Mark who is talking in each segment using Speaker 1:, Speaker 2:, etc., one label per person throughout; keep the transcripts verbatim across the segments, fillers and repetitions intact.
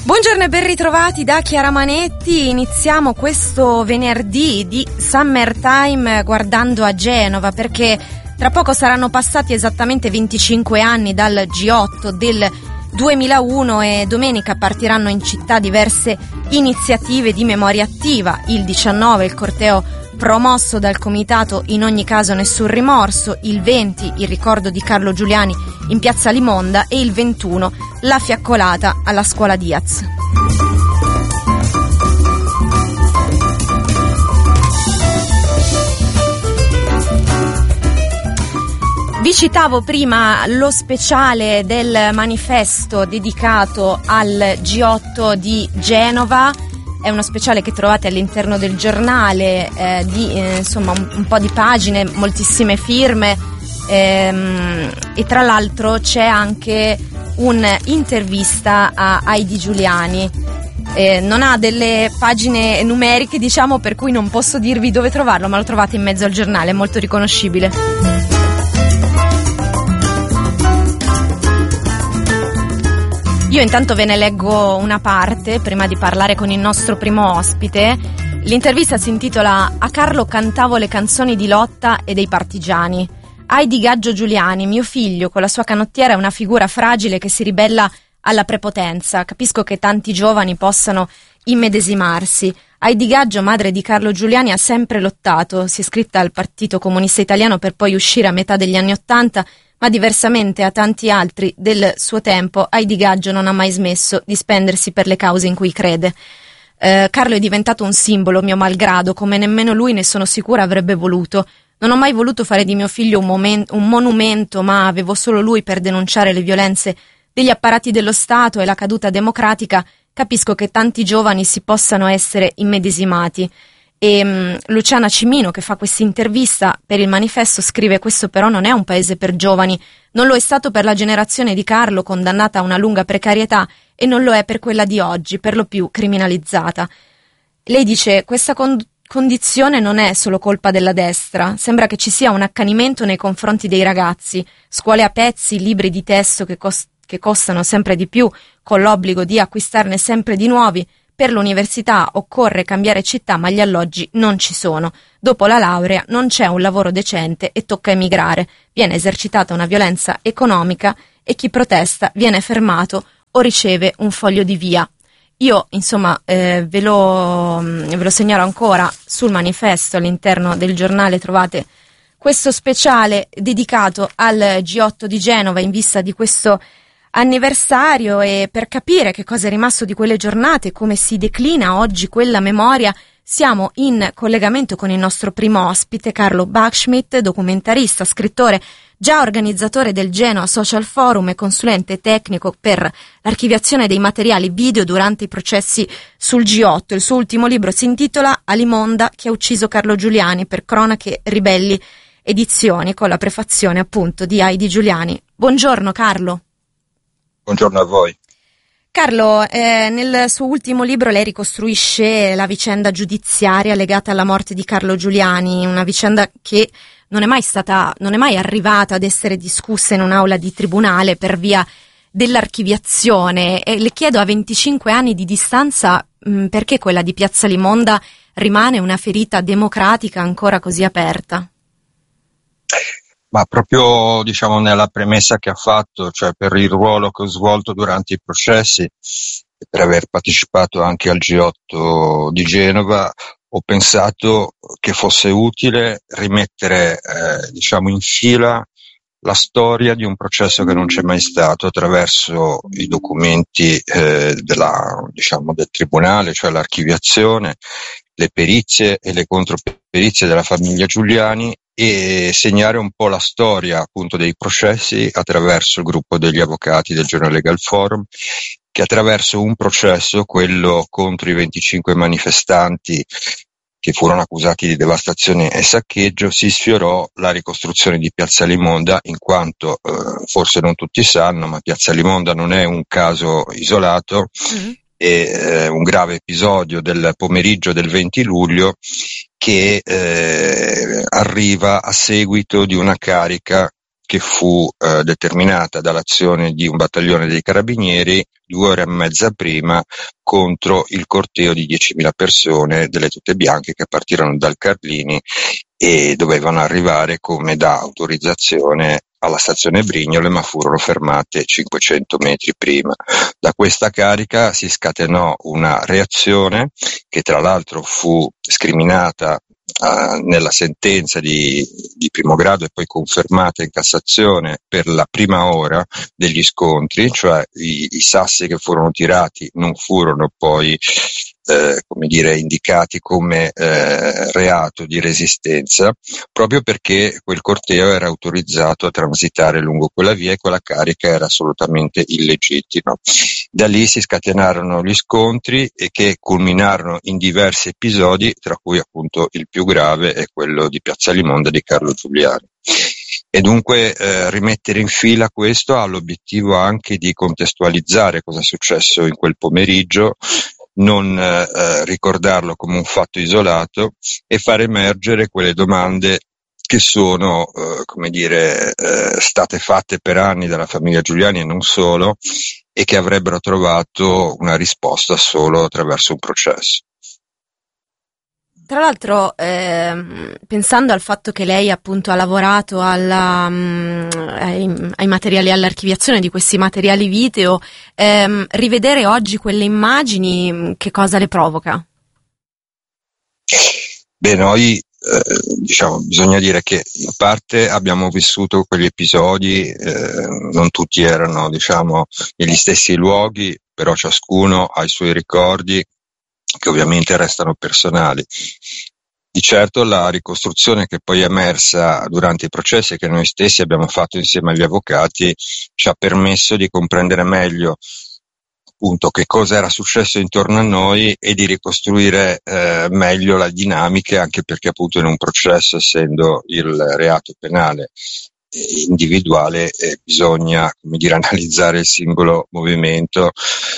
Speaker 1: Buongiorno e ben ritrovati da Chiara Manetti. Iniziamo questo venerdì di Summertime guardando a Genova, perché tra poco saranno passati esattamente venticinque anni dal G otto del duemilauno e domenica partiranno in città diverse iniziative di memoria attiva. Il diciannove il corteo promosso dal comitato In ogni caso nessun rimorso, il venti il ricordo di Carlo Giuliani in piazza Limonda e il ventuno la fiaccolata alla scuola Diaz. Vi citavo prima lo speciale del manifesto dedicato al G otto di Genova. È uno speciale che trovate all'interno del giornale, eh, di eh, insomma un, un po' di pagine, moltissime firme, ehm, e tra l'altro c'è anche un'intervista a Heidi Giuliani. Eh, non ha delle pagine numeriche, diciamo, per cui non posso dirvi dove trovarlo, ma lo trovate in mezzo al giornale, è molto riconoscibile. Io intanto ve ne leggo una parte prima di parlare con il nostro primo ospite. L'intervista si intitola "A Carlo cantavo le canzoni di lotta e dei partigiani". Heidi Gaggio Giuliani, mio figlio, con la sua canottiera è una figura fragile che si ribella alla prepotenza. Capisco che tanti giovani possano immedesimarsi. Heidi Gaggio, madre di Carlo Giuliani, ha sempre lottato. Si è iscritta al Partito Comunista Italiano per poi uscire a metà degli anni Ottanta, ma diversamente a tanti altri del suo tempo, Heidi Gaggio non ha mai smesso di spendersi per le cause in cui crede. Eh, Carlo è diventato un simbolo, mio malgrado, come nemmeno lui, ne sono sicura, avrebbe voluto. Non ho mai voluto fare di mio figlio un, momen- un monumento, ma avevo solo lui per denunciare le violenze degli apparati dello Stato e la caduta democratica. Capisco che tanti giovani si possano essere immedesimati. E um, Luciana Cimino, che fa questa intervista per il manifesto, scrive: questo però non è un paese per giovani, non lo è stato per la generazione di Carlo, condannata a una lunga precarietà, e non lo è per quella di oggi, per lo più criminalizzata. Lei dice: questa con- condizione non è solo colpa della destra, sembra che ci sia un accanimento nei confronti dei ragazzi, scuole a pezzi, libri di testo che, cost- che costano sempre di più, con l'obbligo di acquistarne sempre di nuovi. Per l'università occorre cambiare città, ma gli alloggi non ci sono. Dopo la laurea non c'è un lavoro decente e tocca emigrare. Viene esercitata una violenza economica e chi protesta viene fermato o riceve un foglio di via. Io, insomma, eh, ve lo, ve lo segnalo ancora sul manifesto. All'interno del giornale trovate questo speciale dedicato al G otto di Genova in vista di questo anniversario, e per capire che cosa è rimasto di quelle giornate, come si declina oggi quella memoria, siamo in collegamento con il nostro primo ospite, Carlo Bachschmidt, documentarista, scrittore, già organizzatore del Genoa Social Forum e consulente tecnico per l'archiviazione dei materiali video durante i processi sul G otto. Il suo ultimo libro si intitola A Limonda chi ha ucciso Carlo Giuliani, per Cronache Ribelli Edizioni, con la prefazione appunto di Heidi Giuliani. Buongiorno Carlo.
Speaker 2: Buongiorno a voi.
Speaker 1: Carlo, eh, nel suo ultimo libro lei ricostruisce la vicenda giudiziaria legata alla morte di Carlo Giuliani, una vicenda che non è mai stata, non è mai arrivata ad essere discussa in un'aula di tribunale per via dell'archiviazione. E le chiedo, a venticinque anni di distanza, mh, perché quella di piazza Limonda rimane una ferita democratica ancora così aperta?
Speaker 2: Ma proprio, diciamo, nella premessa che ha fatto, cioè per il ruolo che ho svolto durante i processi e per aver partecipato anche al G otto di Genova, ho pensato che fosse utile rimettere, eh, diciamo, in fila la storia di un processo che non c'è mai stato attraverso i documenti eh, della, diciamo, del tribunale, cioè l'archiviazione, le perizie e le controperizie della famiglia Giuliani, e segnare un po' la storia appunto dei processi attraverso il gruppo degli avvocati del Genoa Legal Forum, che attraverso un processo, quello contro i venticinque manifestanti che furono accusati di devastazione e saccheggio, si sfiorò la ricostruzione di piazza Limonda, in quanto eh, forse non tutti sanno, ma piazza Limonda non è un caso isolato, mm-hmm. è eh, un grave episodio del pomeriggio del venti luglio che eh, arriva a seguito di una carica che fu eh, determinata dall'azione di un battaglione dei carabinieri due ore e mezza prima contro il corteo di diecimila persone delle tute bianche che partirono dal Carlini e dovevano arrivare come da autorizzazione alla stazione Brignole, ma furono fermate cinquecento metri prima. Da questa carica si scatenò una reazione che tra l'altro fu scriminata Uh, nella sentenza di, di primo grado e poi confermata in Cassazione per la prima ora degli scontri, cioè i, i sassi che furono tirati non furono poi eh, come dire indicati come eh, reato di resistenza, proprio perché quel corteo era autorizzato a transitare lungo quella via e quella carica era assolutamente illegittima. Da lì si scatenarono gli scontri e che culminarono in diversi episodi, tra cui appunto il più grave è quello di Piazza Limonda di Carlo Giuliani. E dunque eh, rimettere in fila questo ha l'obiettivo anche di contestualizzare cosa è successo in quel pomeriggio, non eh, ricordarlo come un fatto isolato e far emergere quelle domande che sono, eh, come dire, eh, state fatte per anni dalla famiglia Giuliani e non solo, e che avrebbero trovato una risposta solo attraverso un processo.
Speaker 1: Tra l'altro, ehm, pensando al fatto che lei appunto ha lavorato alla, um, ai, ai materiali, all'archiviazione di questi materiali video, ehm, rivedere oggi quelle immagini, che cosa le provoca?
Speaker 2: Beh, noi eh, diciamo, bisogna dire che in parte abbiamo vissuto quegli episodi, eh, non tutti erano diciamo negli stessi luoghi, però ciascuno ha i suoi ricordi che ovviamente restano personali. Di certo la ricostruzione che poi è emersa durante i processi e che noi stessi abbiamo fatto insieme agli avvocati ci ha permesso di comprendere meglio appunto che cosa era successo intorno a noi e di ricostruire eh, meglio la dinamica, anche perché appunto in un processo, essendo il reato penale individuale, eh, bisogna come dire analizzare il singolo movimento,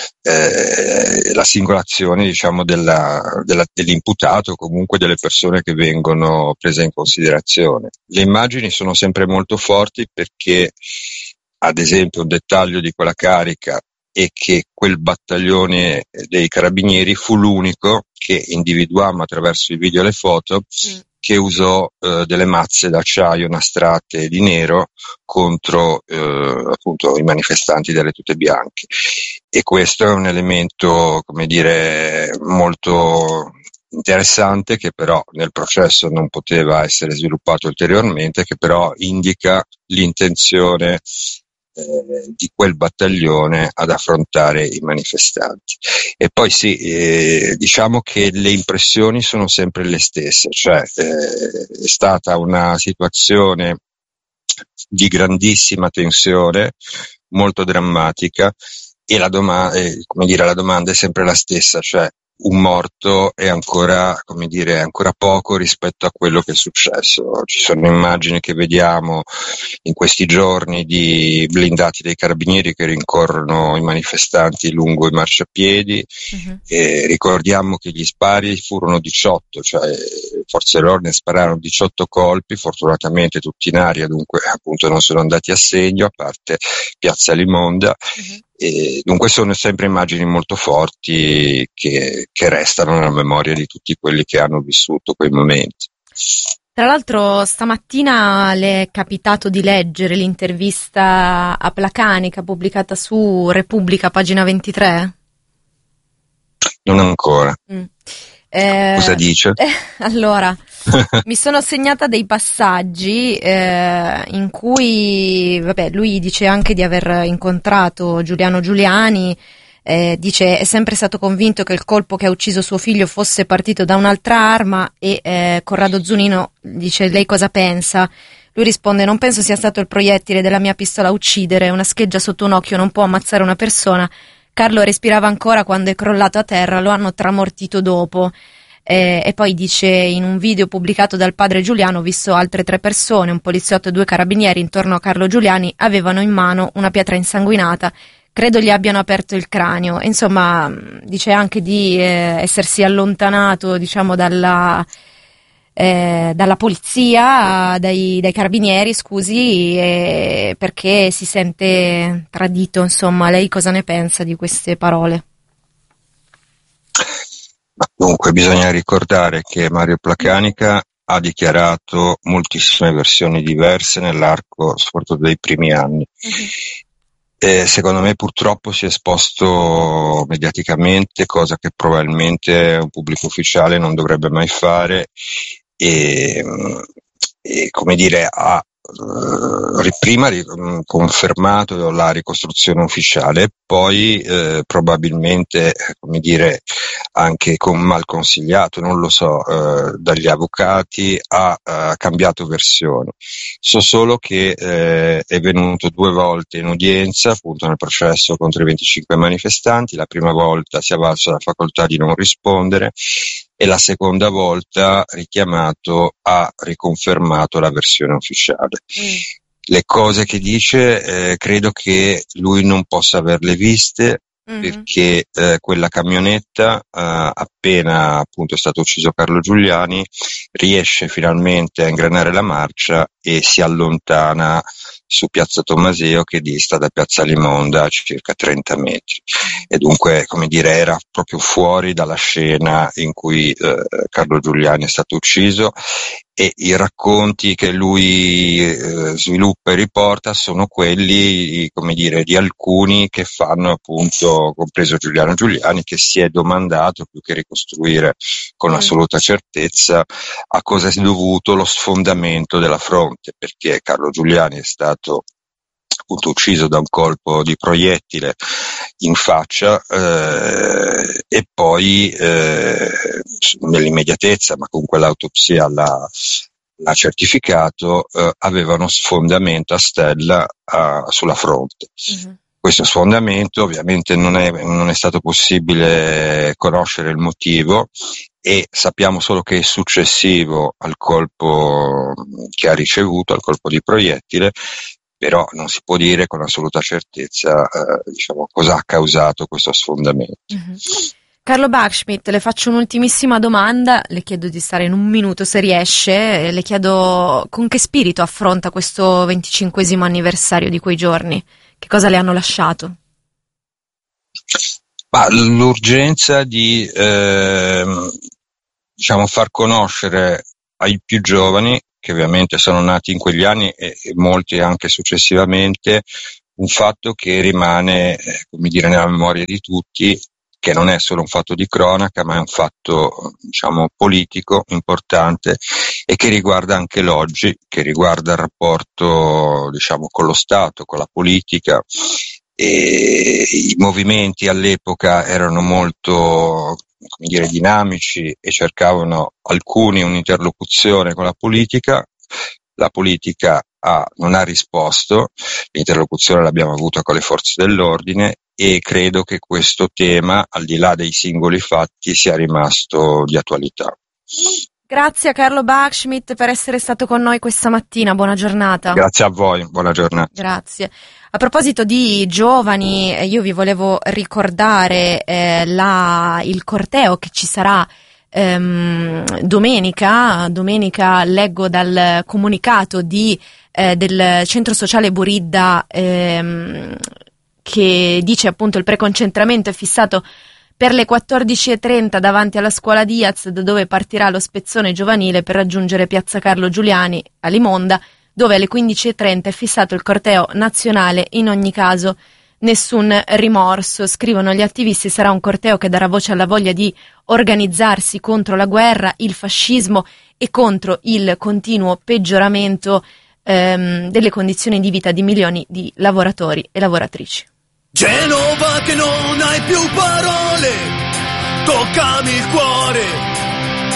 Speaker 2: eh, la singola azione diciamo della, della, dell'imputato o comunque delle persone che vengono prese in considerazione. Le immagini sono sempre molto forti perché, ad esempio, un dettaglio di quella carica è che quel battaglione dei carabinieri fu l'unico che individuammo attraverso i video e le foto mm. che usò eh, delle mazze d'acciaio nastrate di nero contro eh, appunto i manifestanti delle tute bianche, e questo è un elemento come dire molto interessante che però nel processo non poteva essere sviluppato ulteriormente, che però indica l'intenzione eh, di quel battaglione ad affrontare i manifestanti. E poi sì, eh, diciamo che le impressioni sono sempre le stesse, cioè eh, è stata una situazione di grandissima tensione, molto drammatica, e la domanda, eh, come dire, la domanda è sempre la stessa, cioè un morto è ancora, come dire, ancora poco rispetto a quello che è successo. Ci sono immagini che vediamo in questi giorni di blindati dei carabinieri che rincorrono i manifestanti lungo i marciapiedi. Uh-huh. E ricordiamo che gli spari furono diciotto, cioè forze dell'ordine spararono diciotto colpi, fortunatamente tutti in aria, dunque appunto non sono andati a segno, a parte Piazza Limonda. Uh-huh. E dunque sono sempre immagini molto forti che, che restano nella memoria di tutti quelli che hanno vissuto quei momenti.
Speaker 1: Tra l'altro stamattina le è capitato di leggere l'intervista a Placanica pubblicata su Repubblica, pagina ventitré?
Speaker 2: Non ancora.
Speaker 1: Mm. Eh,
Speaker 2: Cosa dice?
Speaker 1: Eh, allora, mi sono segnata dei passaggi eh, in cui, vabbè, lui dice anche di aver incontrato Giuliano Giuliani, eh, dice è sempre stato convinto che il colpo che ha ucciso suo figlio fosse partito da un'altra arma, e eh, Corrado Zunino dice lei cosa pensa? Lui risponde non penso sia stato il proiettile della mia pistola a uccidere, una scheggia sotto un occhio non può ammazzare una persona. Carlo respirava ancora quando è crollato a terra, lo hanno tramortito dopo. Eh, e poi dice in un video pubblicato dal padre Giuliano ho visto altre tre persone, un poliziotto e due carabinieri intorno a Carlo Giuliani, avevano in mano una pietra insanguinata, credo gli abbiano aperto il cranio. E insomma dice anche di eh, essersi allontanato diciamo dalla, eh, dalla polizia, dai, dai carabinieri, scusi, eh, perché si sente tradito, insomma. Lei cosa ne pensa di queste parole?
Speaker 2: Dunque, bisogna ricordare che Mario Placanica ha dichiarato moltissime versioni diverse nell'arco soprattutto dei primi anni. Mm-hmm. E secondo me purtroppo si è esposto mediaticamente, cosa che probabilmente un pubblico ufficiale non dovrebbe mai fare, e, e come dire, ha Uh, prima uh, confermato la ricostruzione ufficiale e poi uh, probabilmente, come dire, anche con mal consigliato, non lo so, uh, dagli avvocati ha uh, cambiato versioni. So solo che uh, è venuto due volte in udienza, appunto nel processo contro i venticinque manifestanti. La prima volta si è avvalso la facoltà di non rispondere e la seconda volta, richiamato, ha riconfermato la versione ufficiale. Mm. Le cose che dice eh, credo che lui non possa averle viste, mm-hmm. perché eh, quella camionetta, eh, appena appunto è stato ucciso Carlo Giuliani, riesce finalmente a ingranare la marcia e si allontana su Piazza Tommaseo, che dista da Piazza Limonda a circa trenta metri, e dunque, come dire, era proprio fuori dalla scena in cui eh, Carlo Giuliani è stato ucciso, e i racconti che lui eh, sviluppa e riporta sono quelli, come dire, di alcuni che fanno appunto, compreso Giuliano Giuliani, che si è domandato, più che ricostruire con assoluta certezza, a cosa è dovuto lo sfondamento della fronte, perché Carlo Giuliani è stato appunto ucciso da un colpo di proiettile in faccia, eh, e poi eh, nell'immediatezza, ma comunque l'autopsia l'ha, l'ha certificato, eh, aveva uno sfondamento a stella a, sulla fronte. Mm-hmm. Questo sfondamento ovviamente non è, non è stato possibile conoscere il motivo, e sappiamo solo che è successivo al colpo che ha ricevuto, al colpo di proiettile, però non si può dire con assoluta certezza eh, diciamo, cosa ha causato questo sfondamento. Mm-hmm.
Speaker 1: Carlo Bachschmidt, le faccio un'ultimissima domanda, le chiedo di stare in un minuto se riesce, le chiedo con che spirito affronta questo venticinquesimo anniversario di quei giorni, che cosa le hanno lasciato?
Speaker 2: Ma l'urgenza di eh, diciamo far conoscere ai più giovani, che ovviamente sono nati in quegli anni e, e molti anche successivamente, un fatto che rimane, eh, come dire, nella memoria di tutti, che non è solo un fatto di cronaca, ma è un fatto, diciamo, politico importante, e che riguarda anche l'oggi, che riguarda il rapporto, diciamo, con lo Stato, con la politica. E i movimenti all'epoca erano molto, come dire, dinamici e cercavano alcuni un'interlocuzione con la politica. La politica ha, non ha risposto, l'interlocuzione l'abbiamo avuta con le forze dell'ordine, e credo che questo tema, al di là dei singoli fatti, sia rimasto di attualità.
Speaker 1: Grazie a Carlo Bachschmidt per essere stato con noi questa mattina, buona giornata.
Speaker 2: Grazie a voi, buona giornata.
Speaker 1: Grazie. A proposito di giovani, io vi volevo ricordare eh, la, il corteo che ci sarà ehm, domenica. Domenica leggo dal comunicato di, eh, del centro sociale Buridda ehm, che dice appunto il preconcentramento è fissato per le quattordici e trenta davanti alla scuola Diaz, da dove partirà lo spezzone giovanile per raggiungere Piazza Carlo Giuliani a Limonda, dove alle quindici e trenta è fissato il corteo nazionale. In ogni caso nessun rimorso, scrivono gli attivisti, sarà un corteo che darà voce alla voglia di organizzarsi contro la guerra, il fascismo e contro il continuo peggioramento ehm, delle condizioni di vita di milioni di lavoratori e lavoratrici.
Speaker 3: Genova, che non hai più parole, toccami il cuore.